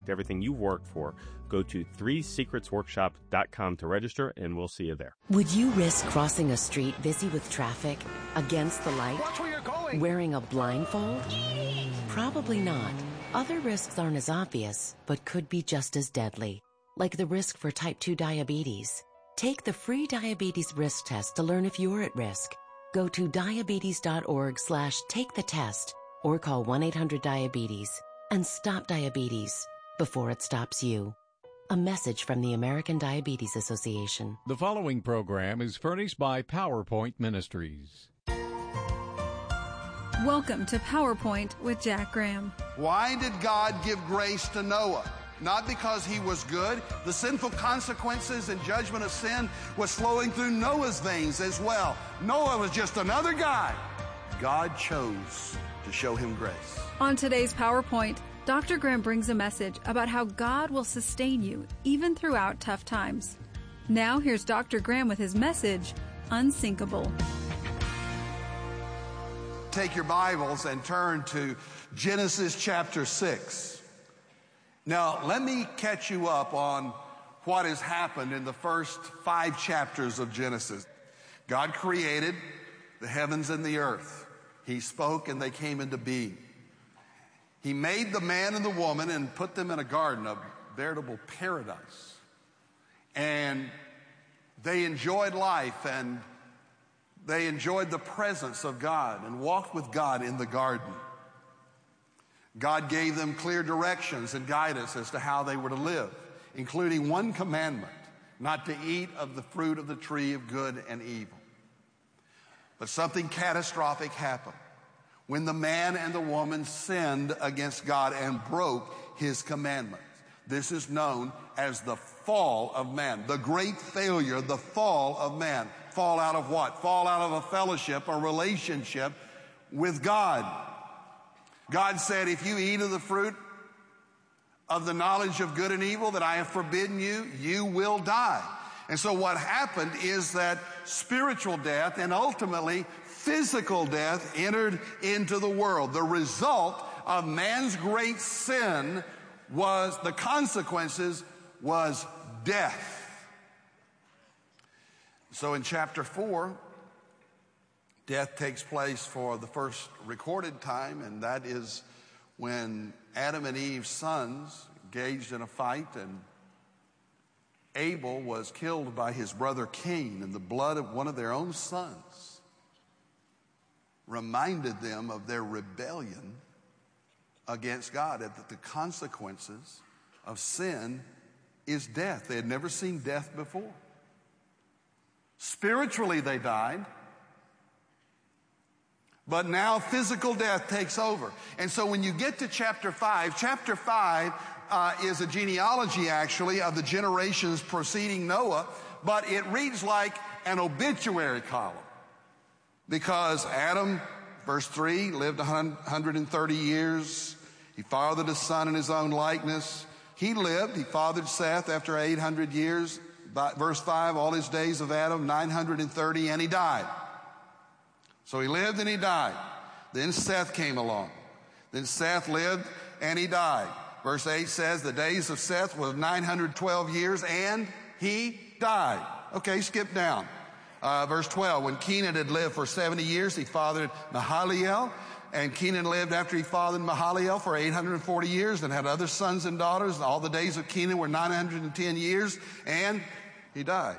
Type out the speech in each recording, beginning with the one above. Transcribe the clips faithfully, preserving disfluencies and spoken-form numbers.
everything you've worked for. Go to three secrets workshop dot com to register, and we'll see you there. Would you risk crossing a street busy with traffic, against the light, Watch where you're going. wearing a blindfold? Probably not. Other risks aren't as obvious, but could be just as deadly, like the risk for type two diabetes. Take the free diabetes risk test to learn if you're at risk. Go to diabetes.org slash take the test or call one eight hundred diabetes and stop diabetes before it stops you. A message from the American Diabetes Association. The following program is furnished by PowerPoint Ministries. Welcome to PowerPoint with Jack Graham. Why did God give grace to Noah? Not because he was good. The sinful consequences and judgment of sin was flowing through Noah's veins as well. Noah was just another guy. God chose to show him grace. On today's PowerPoint, Doctor Graham brings a message about how God will sustain you even throughout tough times. Now here's Doctor Graham with his message, Unsinkable. Take your Bibles and turn to Genesis chapter six. Now, let me catch you up on what has happened in the first five chapters of Genesis. God created the heavens and the earth. He spoke and they came into being. He made the man and the woman and put them in a garden, a veritable paradise. And they enjoyed life and they enjoyed the presence of God and walked with God in the garden. God gave them clear directions and guidance as to how they were to live, including one commandment, not to eat of the fruit of the tree of good and evil. But something catastrophic happened when the man and the woman sinned against God and broke his commandments. This is known as the fall of man, the great failure, the fall of man. Fall out of what? Fall out of a fellowship, a relationship with God. God said, if you eat of the fruit of the knowledge of good and evil that I have forbidden you, you will die. And so what happened is that spiritual death and ultimately physical death entered into the world. The result of man's great sin was, the consequences was death. So in chapter four, death takes place for the first recorded time, and that is when Adam and Eve's sons engaged in a fight, and Abel was killed by his brother Cain, and the blood of one of their own sons reminded them of their rebellion against God, that the consequences of sin is death. They had never seen death before. Spiritually, they died. But now physical death takes over. And so when you get to chapter five, chapter five uh, is a genealogy, actually, of the generations preceding Noah, but it reads like an obituary column. Because Adam, verse three, lived one hundred thirty years. He fathered a son in his own likeness. He lived, he fathered Seth after eight hundred years. By verse five, all his days of Adam, nine hundred thirty, and he died. So he lived and he died. Then Seth came along. Then Seth lived and he died. Verse eight says the days of Seth were nine hundred twelve years and he died. Okay, skip down. Uh, verse twelve, when Kenan had lived for seventy years, he fathered Mahalalel. And Kenan lived after he fathered Mahalalel for eight hundred forty years and had other sons and daughters. All the days of Kenan were nine hundred ten years and he died.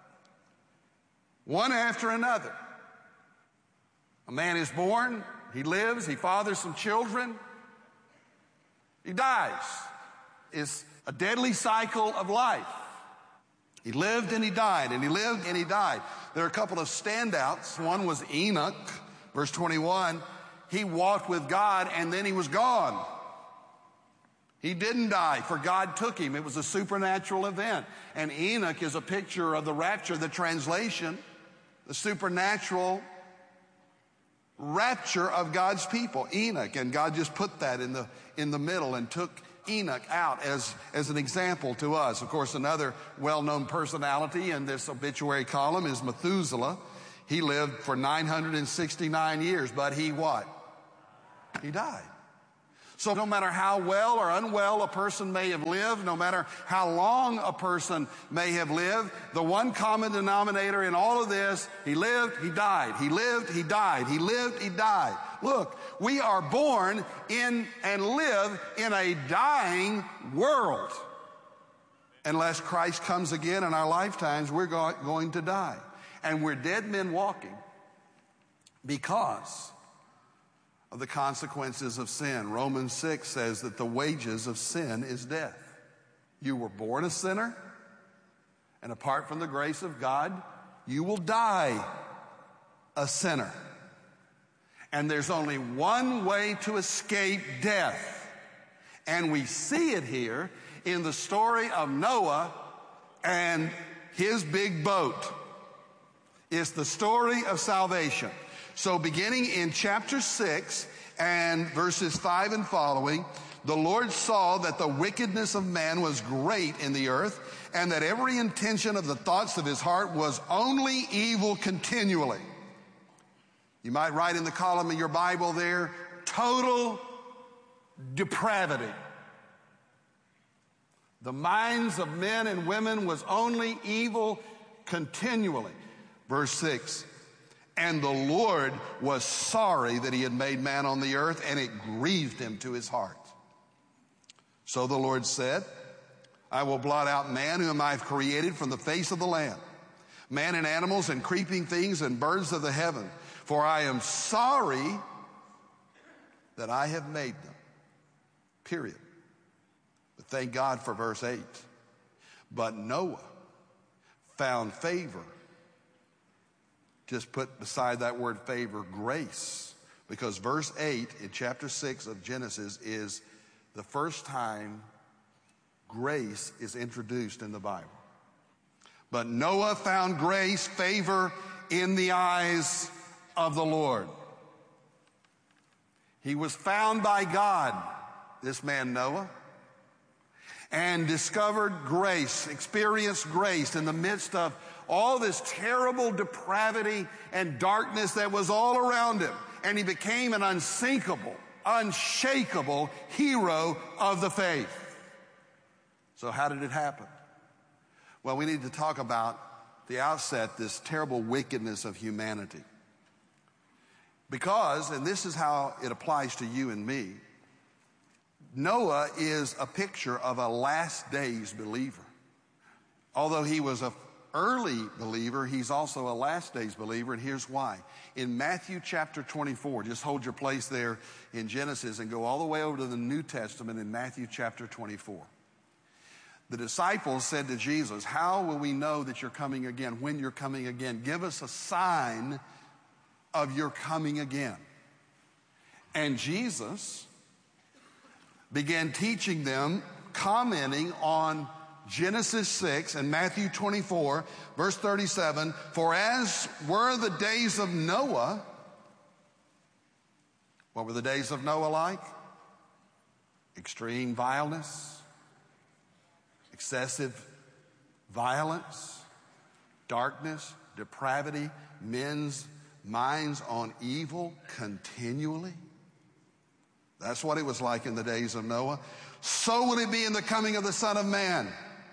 One after another. A man is born, he lives, he fathers some children, he dies. It's a deadly cycle of life. He lived and he died, and he lived and he died. There are a couple of standouts. One was Enoch, verse twenty-one. He walked with God and then he was gone. He didn't die, for God took him. It was a supernatural event. And Enoch is a picture of the rapture, the translation, the supernatural rapture of God's people, Enoch. And God just put that in the in the middle and took Enoch out as, as an example to us. Of course, another well-known personality in this obituary column is Methuselah. He lived for nine hundred sixty-nine years, but he what? He died. So no matter how well or unwell a person may have lived, no matter how long a person may have lived, the one common denominator in all of this, he lived, he died. He lived, he died. He lived, he died. Look, we are born in and live in a dying world. Unless Christ comes again in our lifetimes, we're go- going to die. And we're dead men walking because of the consequences of sin. Romans six says that the wages of sin is death. You were born a sinner, and apart from the grace of God, you will die a sinner. And there's only one way to escape death. And we see it here in the story of Noah and his big boat. It's the story of salvation. So beginning in chapter six and verses five and following, the Lord saw that the wickedness of man was great in the earth, and that every intention of the thoughts of his heart was only evil continually. You might write in the column of your Bible there, total depravity. The minds of men and women was only evil continually. Verse six, and the Lord was sorry that he had made man on the earth, and it grieved him to his heart. So the Lord said, I will blot out man whom I have created from the face of the land, man and animals and creeping things and birds of the heaven, for I am sorry that I have made them. Period. But thank God for verse eight. But Noah found favor. Just put beside that word favor, grace. Because verse eight in chapter six of Genesis is the first time grace is introduced in the Bible. But Noah found grace, favor in the eyes of the Lord. He was found by God, this man Noah, and discovered grace, experienced grace in the midst of all this terrible depravity and darkness that was all around him. And he became an unsinkable, unshakable hero of the faith. So how did it happen? Well, we need to talk about the outset, this terrible wickedness of humanity. Because, and this is how it applies to you and me, Noah is a picture of a last days believer. Although he was a early believer, he's also a last days believer, and here's why. In Matthew chapter twenty-four, just hold your place there in Genesis and go all the way over to the New Testament in Matthew chapter twenty-four. The disciples said to Jesus, how will we know that you're coming again, when you're coming again? Give us a sign of your coming again. And Jesus began teaching them, commenting on Genesis six and Matthew twenty-four, verse thirty-seven, for as were the days of Noah, what were the days of Noah like? Extreme vileness, excessive violence, darkness, depravity, men's minds on evil continually. That's what it was like in the days of Noah. So will it be in the coming of the Son of Man.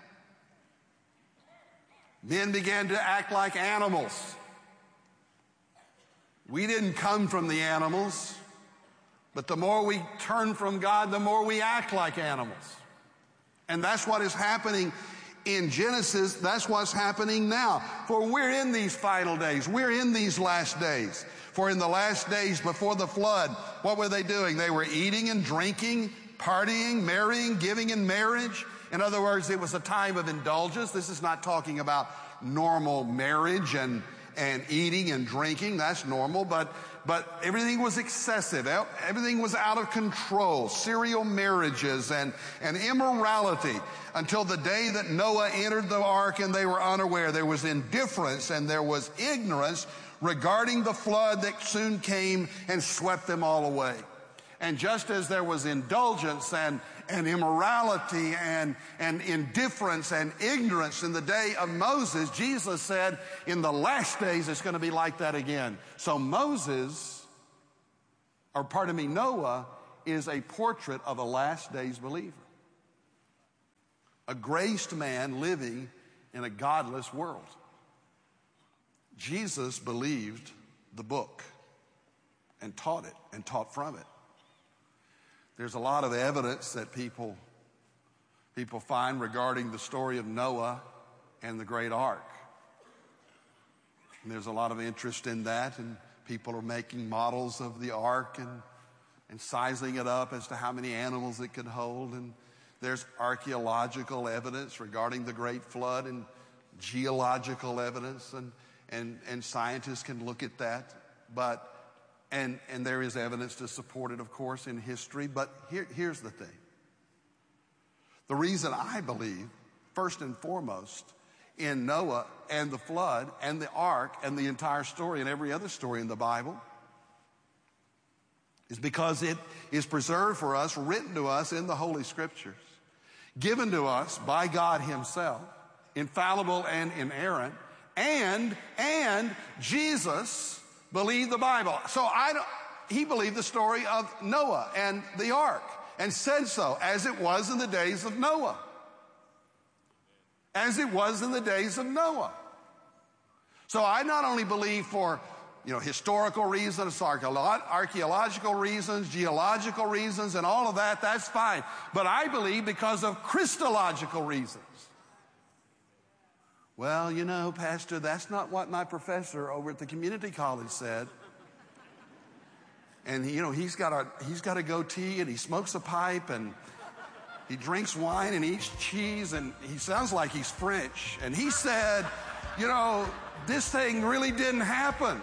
Men began to act like animals. We didn't come from the animals, but the more we turn from God, the more we act like animals. And that's what is happening in Genesis. That's what's happening now. For we're in these final days. We're in these last days. For in the last days before the flood, what were they doing? They were eating and drinking, partying, marrying, giving in marriage. In other words, it was a time of indulgence. This is not talking about normal marriage and, and eating and drinking. That's normal, but, but everything was excessive. Everything was out of control. Serial marriages and, and immorality until the day that Noah entered the ark and they were unaware. There was indifference and there was ignorance regarding the flood that soon came and swept them all away. And just as there was indulgence and, and immorality and, and indifference and ignorance in the day of Moses, Jesus said, in the last days it's going to be like that again. So Moses, or pardon me, Noah, is a portrait of a last days believer. A graced man living in a godless world. Jesus believed the book and taught it and taught from it. There's a lot of evidence that people, people find regarding the story of Noah and the great ark. And there's a lot of interest in that, and people are making models of the ark and, and sizing it up as to how many animals it could hold. And there's archaeological evidence regarding the great flood and geological evidence, and, and, and scientists can look at that. But, and, and there is evidence to support it, of course, in history. But here, here's the thing. The reason I believe, first and foremost, in Noah and the flood and the ark and the entire story and every other story in the Bible is because it is preserved for us, written to us in the Holy Scriptures, given to us by God Himself, infallible and inerrant, and, and Jesus believed the Bible. So I don't, he believed the story of Noah and the ark and said so, as it was in the days of Noah. As it was in the days of Noah. So I not only believe for, you know, historical reasons, archaeological reasons, geological reasons, and all of that, that's fine. But I believe because of Christological reasons. Well, you know, Pastor, that's not what my professor over at the community college said. And, you know, he's got a, he's got a goatee and he smokes a pipe and he drinks wine and eats cheese, and he sounds like he's French. And he said, you know, this thing really didn't happen.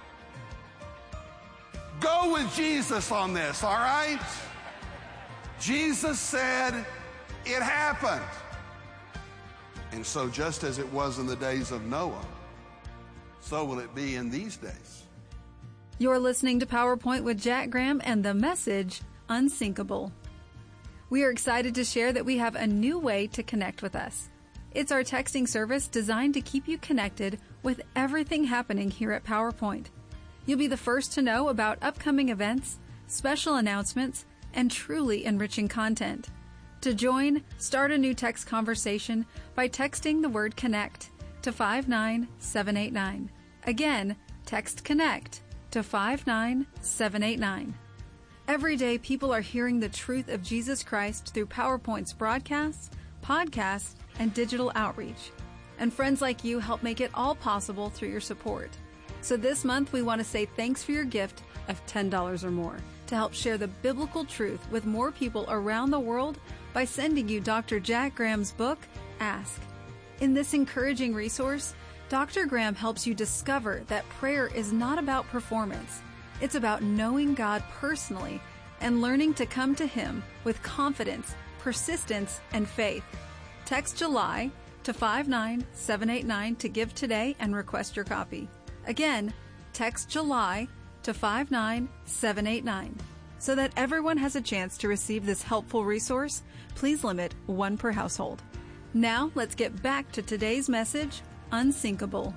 Go with Jesus on this, all right? Jesus said it happened. And so just as it was in the days of Noah, so will it be in these days. You're listening to PowerPoint with Jack Graham and the message, Unsinkable. We are excited to share that we have a new way to connect with us. It's our texting service designed to keep you connected with everything happening here at PowerPoint. You'll be the first to know about upcoming events, special announcements, and truly enriching content. To join, start a new text conversation by texting the word CONNECT to five nine seven eight nine. Again, text CONNECT to five nine seven eight nine. Every day, people are hearing the truth of Jesus Christ through PowerPoint's broadcasts, podcasts, and digital outreach. And friends like you help make it all possible through your support. So this month, we want to say thanks for your gift of ten dollars or more to help share the biblical truth with more people around the world by sending you Doctor Jack Graham's book, Ask. In this encouraging resource, Doctor Graham helps you discover that prayer is not about performance. It's about knowing God personally and learning to come to Him with confidence, persistence, and faith. Text July to five nine seven eight nine to give today and request your copy. Again, text July to five nine seven eight nine. So that everyone has a chance to receive this helpful resource, please limit one per household. Now, let's get back to today's message, Unsinkable.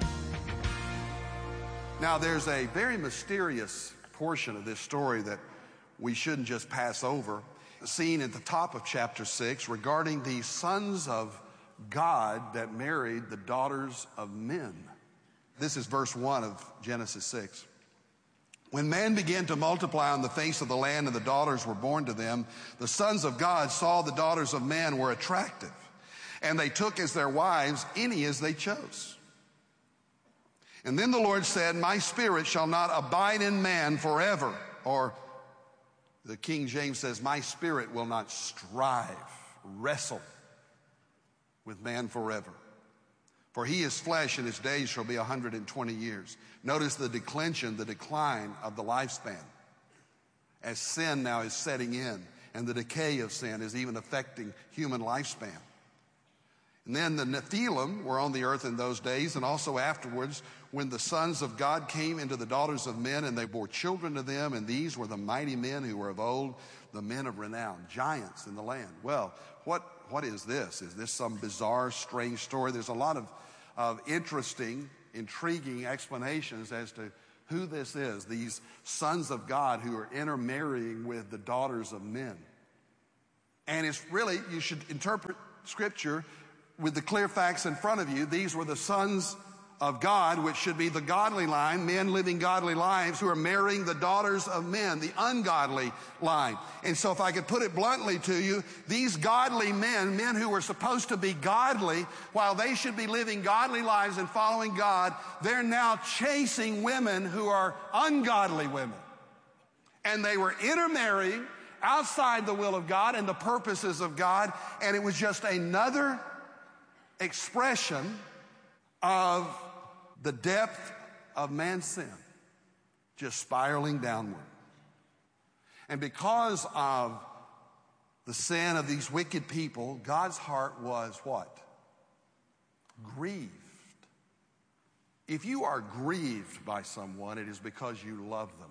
Now, there's a very mysterious portion of this story that we shouldn't just pass over, seen at the top of chapter six regarding the sons of God that married the daughters of men. This is verse one of Genesis six. When man began to multiply on the face of the land and the daughters were born to them, the sons of God saw the daughters of men were attractive, and they took as their wives any as they chose. And then the Lord said, my spirit shall not abide in man forever. Or the King James says, my spirit will not strive, wrestle with man forever. For he is flesh, and his days shall be a hundred and twenty years. Notice the declension, the decline of the lifespan, as sin now is setting in, and the decay of sin is even affecting human lifespan. And then the Nephilim were on the earth in those days, and also afterwards, when the sons of God came into the daughters of men, and they bore children to them, and these were the mighty men who were of old, the men of renown, giants in the land. Well, what what is this? Is this some bizarre, strange story? There's a lot of, of interesting, intriguing explanations as to who this is, these sons of God who are intermarrying with the daughters of men. And it's really, you should interpret Scripture with the clear facts in front of you. These were the sons of God, which should be the godly line, men living godly lives who are marrying the daughters of men, the ungodly line. And so if I could put it bluntly to you, these godly men, men who were supposed to be godly, while they should be living godly lives and following God, they're now chasing women who are ungodly women. And they were intermarrying outside the will of God and the purposes of God, and it was just another expression of the depth of man's sin, just spiraling downward. And because of the sin of these wicked people, God's heart was what? Grieved. If you are grieved by someone, it is because you love them.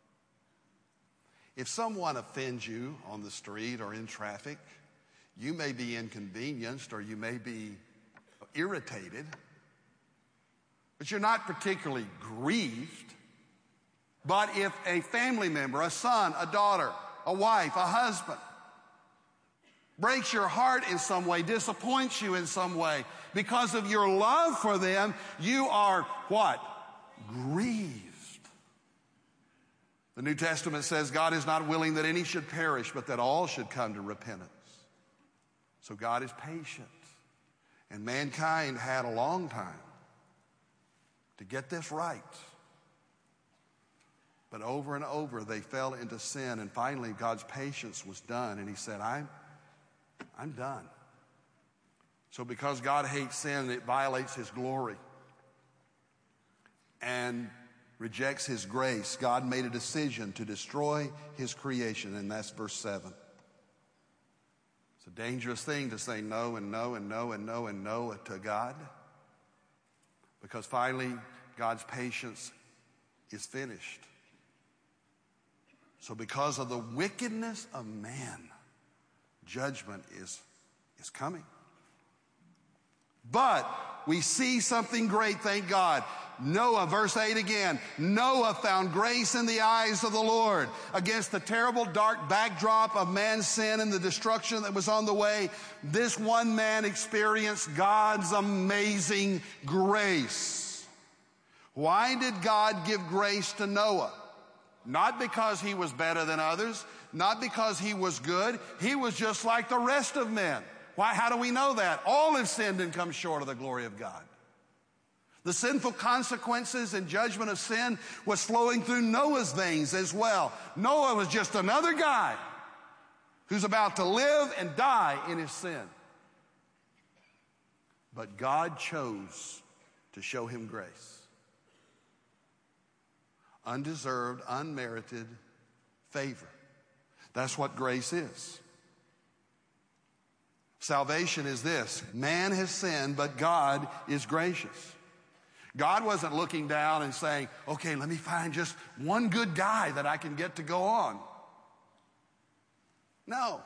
If someone offends you on the street or in traffic, you may be inconvenienced or you may be irritated, but you're not particularly grieved. But if a family member, a son, a daughter, a wife, a husband, breaks your heart in some way, disappoints you in some way, because of your love for them, you are what? Grieved. The New Testament says God is not willing that any should perish, but that all should come to repentance. So God is patient. And mankind had a long time to get this right. But over and over they fell into sin, and finally God's patience was done, and he said, I'm, I'm done. So because God hates sin, it violates his glory and rejects his grace. God made a decision to destroy his creation, and that's verse seven. It's a dangerous thing to say no and no and no and no and no to God, because finally God's patience is finished. So because of the wickedness of man, judgment is, is coming. But we see something great, thank God. Noah, verse eight again, Noah found grace in the eyes of the Lord. Against the terrible dark backdrop of man's sin and the destruction that was on the way, this one man experienced God's amazing grace. Why did God give grace to Noah? Not because he was better than others, not because he was good. He was just like the rest of men. Why? How do we know that? All have sinned and come short of the glory of God. The sinful consequences and judgment of sin was flowing through Noah's veins as well. Noah was just another guy who's about to live and die in his sin. But God chose to show him grace. Undeserved, unmerited favor. That's what grace is. Salvation is this: man has sinned, but God is gracious. God wasn't looking down and saying, okay, let me find just one good guy that I can get to go on. No.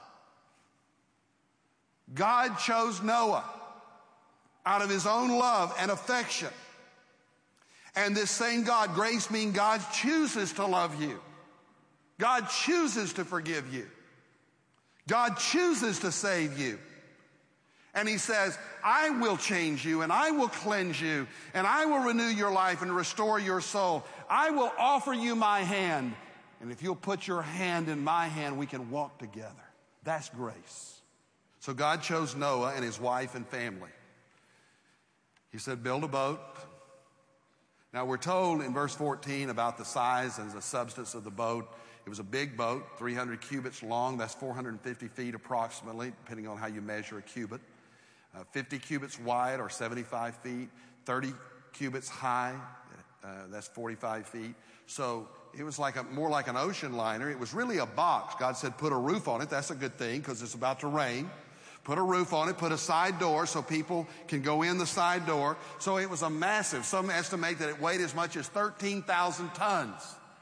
God chose Noah out of his own love and affection. And this same God, grace means God chooses to love you. God chooses to forgive you. God chooses to save you. And he says, I will change you, and I will cleanse you, and I will renew your life and restore your soul. I will offer you my hand. And if you'll put your hand in my hand, we can walk together. That's grace. So God chose Noah and his wife and family. He said, build a boat. Now we're told in verse fourteen about the size and the substance of the boat. It was a big boat, three hundred cubits long. That's four hundred fifty feet approximately, depending on how you measure a cubit. Uh, fifty cubits wide, or seventy-five feet. thirty cubits high, uh, that's forty-five feet. So it was like a, more like an ocean liner. It was really a box. God said, put a roof on it. That's a good thing because it's about to rain. Put a roof on it, put a side door so people can go in the side door. So it was a massive, some estimate that it weighed as much as thirteen thousand tons.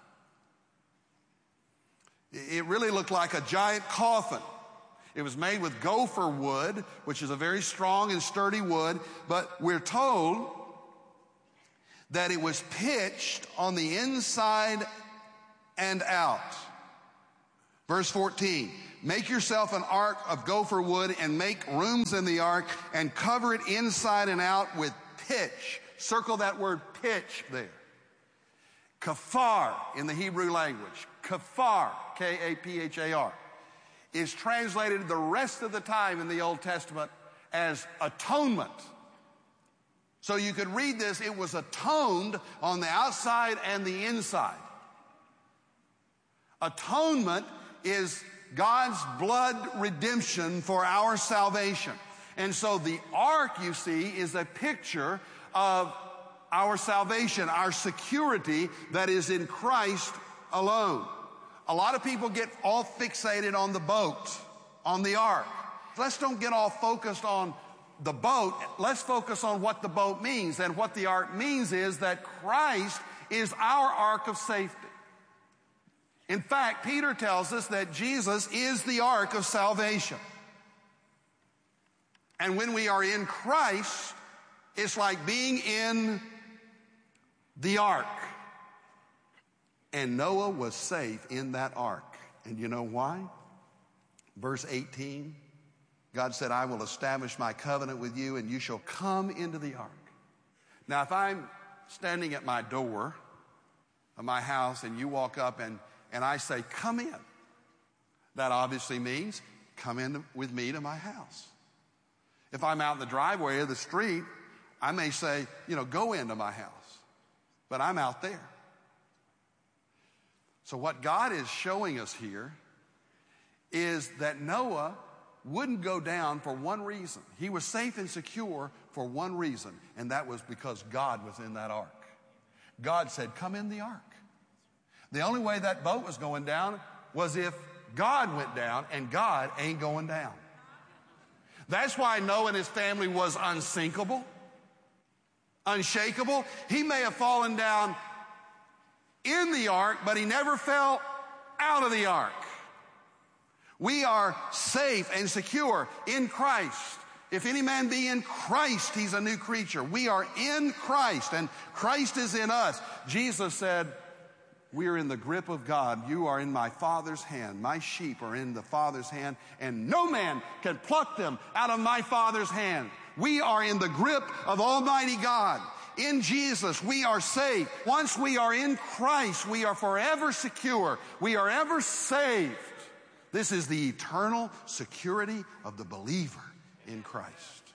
It really looked like a giant coffin. It was made with gopher wood, which is a very strong and sturdy wood, but we're told that it was pitched on the inside and out. Verse fourteen, make yourself an ark of gopher wood and make rooms in the ark and cover it inside and out with pitch. Circle that word pitch there. Kafar in the Hebrew language. Kafar, K A P H A R, is translated the rest of the time in the Old Testament as atonement. So you could read this, it was atoned on the outside and the inside. Atonement is God's blood redemption for our salvation. And so the ark, you see, is a picture of our salvation, our security that is in Christ alone. A lot of people get all fixated on the boat, on the ark. Let's don't get all focused on the boat. Let's focus on what the boat means. And what the ark means is that Christ is our ark of safety. In fact, Peter tells us that Jesus is the ark of salvation. And when we are in Christ, it's like being in the ark. And Noah was safe in that ark. And you know why? Verse eighteen, God said, I will establish my covenant with you and you shall come into the ark. Now, if I'm standing at my door of my house and you walk up and, and I say, come in, that obviously means come in with me to my house. If I'm out in the driveway of the street, I may say, you know, go into my house, but I'm out there. So what God is showing us here is that Noah wouldn't go down for one reason. He was safe and secure for one reason, and that was because God was in that ark. God said, come in the ark. The only way that boat was going down was if God went down, and God ain't going down. That's why Noah and his family was unsinkable, unshakable. He may have fallen down in the ark, but he never fell out of the ark. We are safe and secure in Christ. If any man be in Christ, he's a new creature. We are in Christ, and Christ is in us. Jesus said, we are in the grip of God. You are in my Father's hand. My sheep are in the Father's hand, and no man can pluck them out of my Father's hand. We are in the grip of Almighty God. In Jesus, we are safe. Once we are in Christ, we are forever secure. We are ever saved. This is the eternal security of the believer in Christ.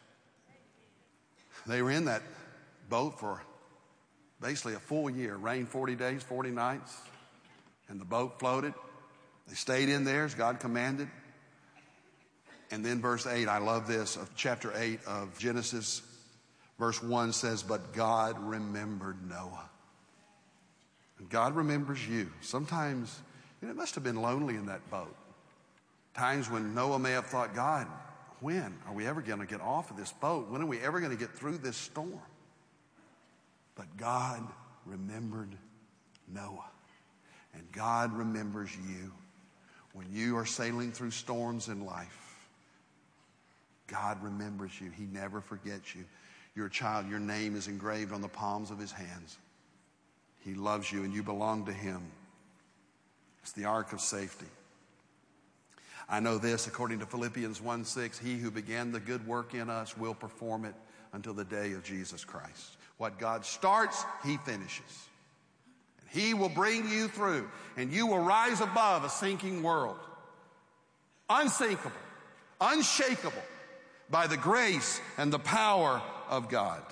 They were in that boat for basically a full year. Rained forty days, forty nights, and the boat floated. They stayed in there as God commanded. And then verse eight, I love this, of chapter eight of Genesis. Verse one says, but God remembered Noah. And God remembers you. Sometimes, you know, it must have been lonely in that boat. Times when Noah may have thought, God, when are we ever going to get off of this boat? When are we ever going to get through this storm? But God remembered Noah. And God remembers you. When you are sailing through storms in life, God remembers you. He never forgets you. You're a child. Your name is engraved on the palms of his hands. He loves you and you belong to him. It's the ark of safety. I know this, according to Philippians one six, he who began the good work in us will perform it until the day of Jesus Christ. What God starts, he finishes. And he will bring you through, and you will rise above a sinking world. Unsinkable, unshakable by the grace and the power of God.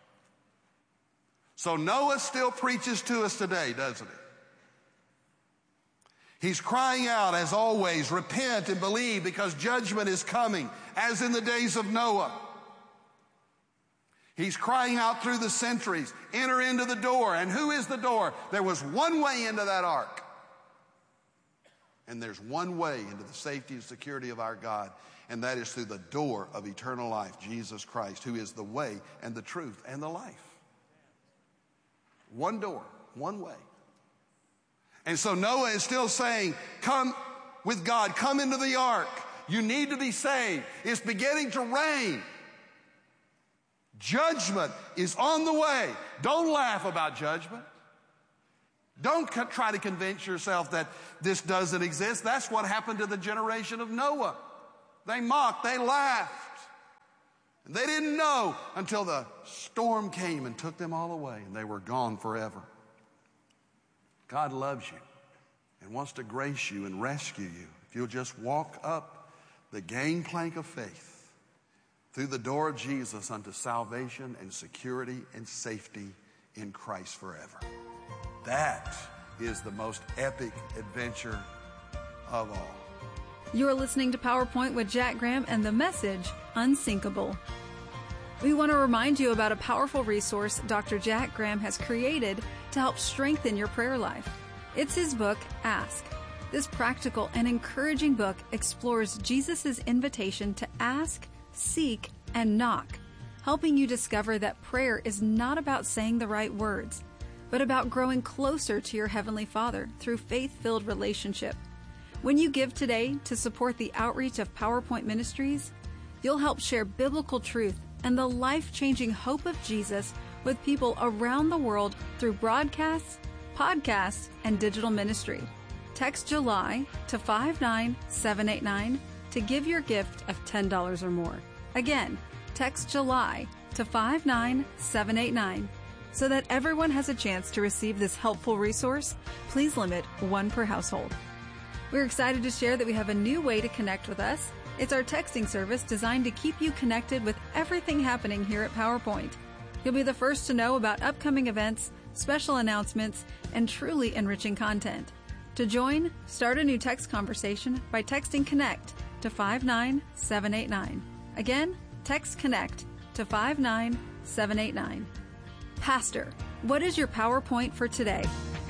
So Noah still preaches to us today, doesn't he? He's crying out, as always, repent and believe, because judgment is coming, as in the days of Noah. He's crying out through the centuries, enter into the door. And who is the door? There was one way into that ark. And there's one way into the safety and security of our God, and that is through the door of eternal life, Jesus Christ, who is the way and the truth and the life. One door, one way. And so Noah is still saying, come with God, come into the ark. You need to be saved. It's beginning to rain. Judgment is on the way. Don't laugh about judgment. Don't co- try to convince yourself that this doesn't exist. That's what happened to the generation of Noah. They mocked, they laughed. And they didn't know until the storm came and took them all away, and they were gone forever. God loves you and wants to grace you and rescue you. If you'll just walk up the gangplank of faith through the door of Jesus unto salvation and security and safety in Christ forever. That is the most epic adventure of all. You are listening to PowerPoint with Jack Graham and the message, Unsinkable. We want to remind you about a powerful resource Doctor Jack Graham has created to help strengthen your prayer life. It's his book, Ask. This practical and encouraging book explores Jesus' invitation to ask, seek, and knock, helping you discover that prayer is not about saying the right words, but about growing closer to your Heavenly Father through faith-filled relationship. When you give today to support the outreach of PowerPoint Ministries, you'll help share biblical truth and the life-changing hope of Jesus with people around the world through broadcasts, podcasts, and digital ministry. Text July to five nine seven eight nine to give your gift of ten dollars or more. Again, text July to five nine seven eight nine. So that everyone has a chance to receive this helpful resource, please limit one per household. We're excited to share that we have a new way to connect with us. It's our texting service designed to keep you connected with everything happening here at PowerPoint. You'll be the first to know about upcoming events, special announcements, and truly enriching content. To join, start a new text conversation by texting CONNECT to five nine seven eight nine. Again, text CONNECT to five nine seven eight nine. Pastor, what is your PowerPoint for today?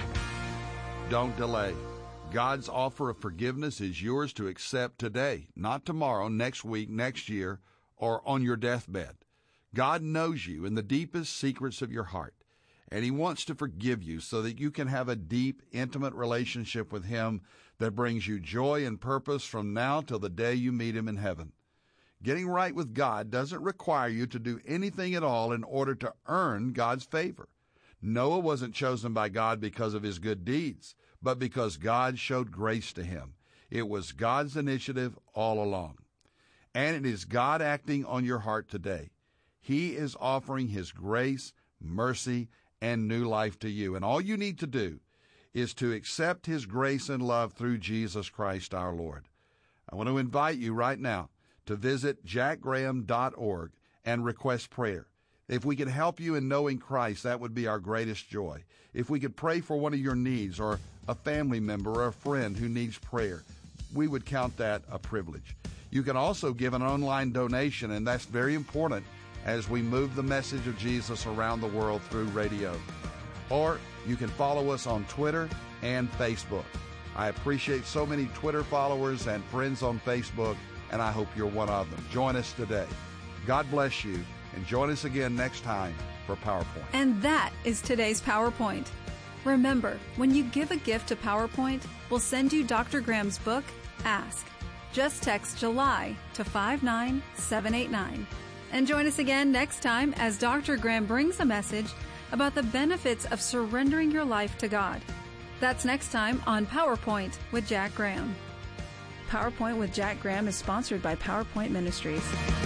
Don't delay. God's offer of forgiveness is yours to accept today, not tomorrow, next week, next year, or on your deathbed. God knows you in the deepest secrets of your heart, and He wants to forgive you so that you can have a deep, intimate relationship with Him that brings you joy and purpose from now till the day you meet Him in heaven. Getting right with God doesn't require you to do anything at all in order to earn God's favor. Noah wasn't chosen by God because of his good deeds, but because God showed grace to him. It was God's initiative all along. And it is God acting on your heart today. He is offering His grace, mercy, and new life to you. And all you need to do is to accept His grace and love through Jesus Christ our Lord. I want to invite you right now to visit jack graham dot org and request prayer. If we could help you in knowing Christ, that would be our greatest joy. If we could pray for one of your needs or a family member or a friend who needs prayer, we would count that a privilege. You can also give an online donation, and that's very important as we move the message of Jesus around the world through radio. Or you can follow us on Twitter and Facebook. I appreciate so many Twitter followers and friends on Facebook, and I hope you're one of them. Join us today. God bless you, and join us again next time for PowerPoint. And that is today's PowerPoint. Remember, when you give a gift to PowerPoint, we'll send you Doctor Graham's book, Ask. Just text July to five nine seven eight nine. And join us again next time as Doctor Graham brings a message about the benefits of surrendering your life to God. That's next time on PowerPoint with Jack Graham. PowerPoint with Jack Graham is sponsored by PowerPoint Ministries.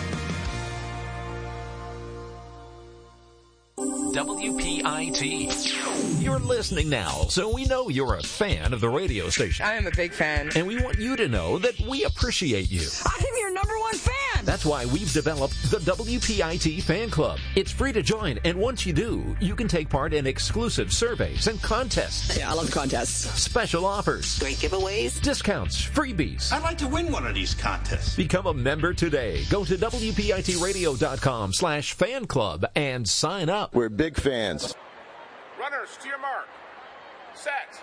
W P I T. You're listening now, so we know you're a fan of the radio station. I am a big fan. And we want you to know that we appreciate you. I am your number one fan! That's why we've developed the W P I T Fan Club. It's free to join, and once you do, you can take part in exclusive surveys and contests. Yeah, I love contests. Special offers. Great giveaways. Discounts. Freebies. I'd like to win one of these contests. Become a member today. Go to W P I T radio dot com slash fan club and sign up. We're big fans. Runners, to your mark. Set.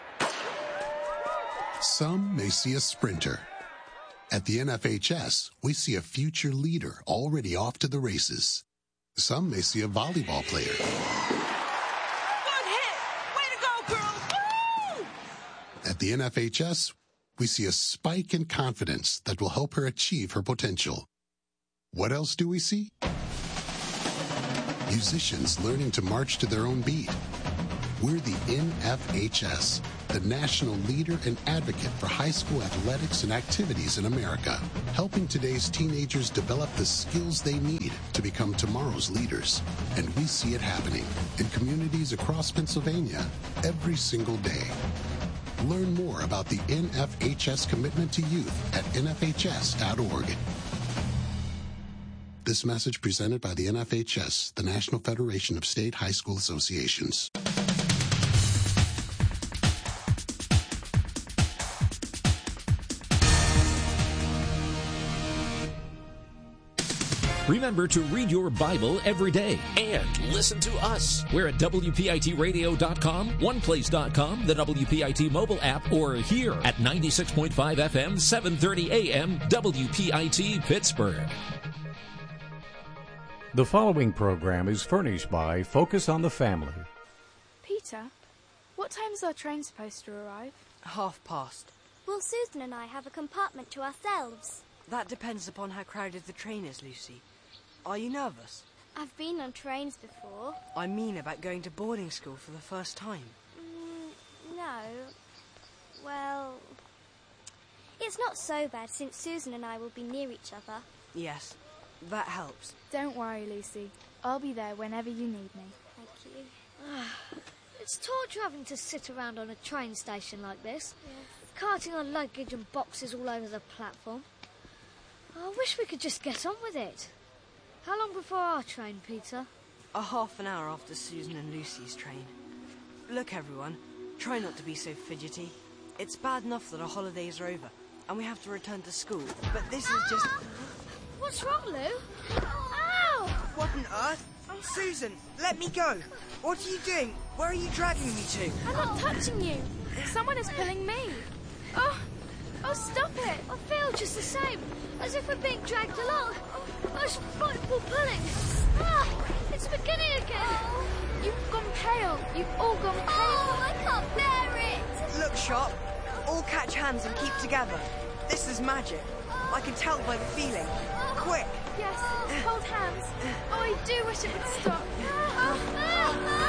Some may see a sprinter. At the N F H S, we see a future leader already off to the races. Some may see a volleyball player. Good hit! Way to go, girl! Woo! At the N F H S, we see a spike in confidence that will help her achieve her potential. What else do we see? musicians learning to march to their own beat. We're the N F H S, the national leader and advocate for high school athletics and activities in America, helping today's teenagers develop the skills they need to become tomorrow's leaders. And we see it happening in communities across Pennsylvania every single day. Learn more about the N F H S commitment to youth at N F H S dot org. This message presented by the N F H S, the National Federation of State High School Associations. Remember to read your Bible every day and listen to us. We're at W P I T radio dot com, one place dot com, the W P I T mobile app, or here at ninety-six point five F M, seven thirty A M, W P I T Pittsburgh. The following program is furnished by Focus on the Family. Peter, what time is our train supposed to arrive? Half past. Will Susan and I have a compartment to ourselves? That depends upon how crowded the train is, Lucy. Are you nervous? I've been on trains before. I mean about going to boarding school for the first time. Mm, no. Well, it's not so bad since Susan and I will be near each other. Yes, that helps. Don't worry, Lucy. I'll be there whenever you need me. Thank you. It's torture having to sit around on a train station like this. Yes. Carting on luggage and boxes all over the platform. I wish we could just get on with it. How long before our train, Peter? A half an hour after Susan and Lucy's train. Look, everyone, try not to be so fidgety. It's bad enough that our holidays are over and we have to return to school, but this is just... What's wrong, Lou? Ow! What on earth? Susan, let me go. What are you doing? Where are you dragging me to? I'm not touching you. Someone is pulling me. Oh, oh, stop it. I feel just the same, as if we're being dragged along. Those frightful pulling. Ah, it's beginning again. Oh, you've gone pale. You've all gone pale. Oh, I can't bear it. Look, Sharp. All catch hands and keep together. This is magic. I can tell by the feeling. Quick. Yes, hold hands. Oh, I do wish it would stop. Ah, ah, ah.